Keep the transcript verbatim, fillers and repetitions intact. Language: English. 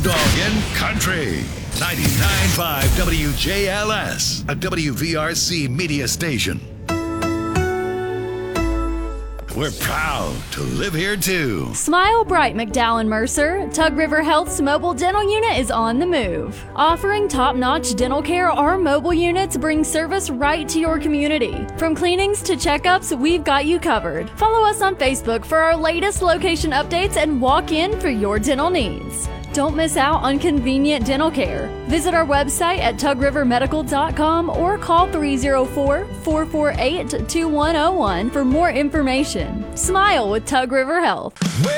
dog in country. ninety-nine point five W J L S, a W V R C media station. We're proud to live here too. Smile bright, McDowell Mercer. Tug River Health's mobile dental unit is on the move. Offering top-notch dental care, our mobile units bring service right to your community. From cleanings to checkups, we've got you covered. Follow us on Facebook for our latest location updates and walk in for your dental needs. Don't miss out on convenient dental care. Visit our website at tug river medical dot com or call three oh four, four four eight, two one oh one for more information. Smile with Tug River Health.